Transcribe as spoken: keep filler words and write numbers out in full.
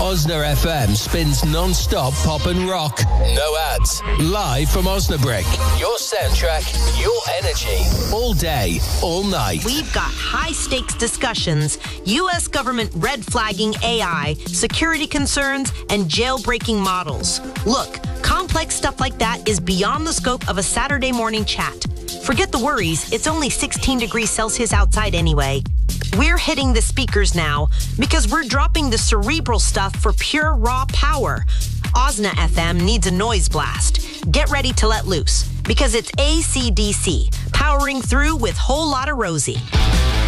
Osna F M spins non-stop pop and rock. No ads. Live from Osnabrück. Your soundtrack, your energy. All day, all night. We've got high-stakes discussions, U S government red flagging A I, security concerns, and jailbreaking models. Look, complex stuff like that is beyond the scope of a Saturday morning chat. Forget the worries. It's only sixteen degrees Celsius outside anyway. We're hitting the speakers now because we're dropping the cerebral stuff for pure raw power. Osna F M needs a noise blast. Get ready to let loose because it's A C D C, powering through with Whole Lotta Rosie.